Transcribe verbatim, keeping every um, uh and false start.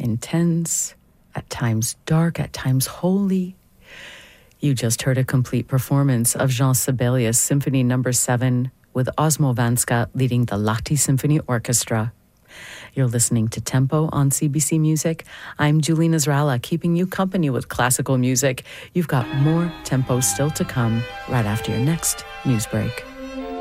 intense, at times dark, at times holy. You just heard a complete performance of Jean Sibelius Symphony Number seven with Osmo Vanska leading the Lahti Symphony Orchestra. You're listening to Tempo on C B C Music. I'm Julie Nasrallah, keeping you company with classical music. You've got more Tempo still to come right after your next news break.